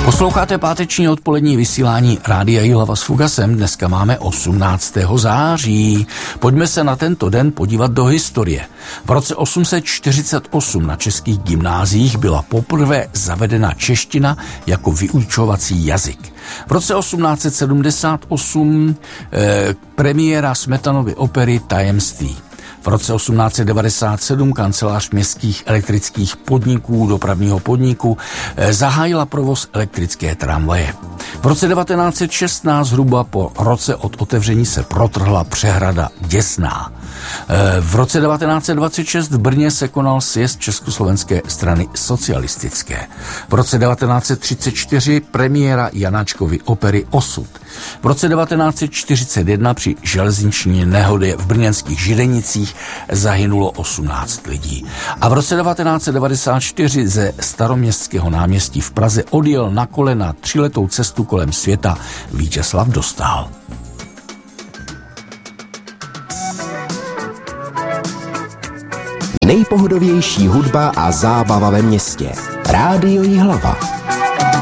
Posloucháte páteční odpolední vysílání Rádia Jihlava s Fugasem. Dneska máme 18. září. Pojďme se na tento den podívat do historie. V roce 848 na českých gymnáziích byla poprvé zavedena čeština jako vyučovací jazyk. V roce 1878 premiéra Smetanovy opery Tajemství. V roce 1897 kancelář městských elektrických podniků dopravního podniku zahájila provoz elektrické tramvaje. V roce 1916 zhruba po roce od otevření se protrhla přehrada Děsná. V roce 1926 v Brně se konal sjezd Československé strany socialistické. V roce 1934 premiéra Janáčkovy opery Osud. V roce 1941 při železniční nehodě v brněnských Židenicích zahynulo 18 lidí. A v roce 1994 ze Staroměstského náměstí v Praze odjel na kole na 3letou cestu kolem světa Vítězslav Dostál. Nejpohodovější hudba a zábava ve městě. Rádio Jihlava.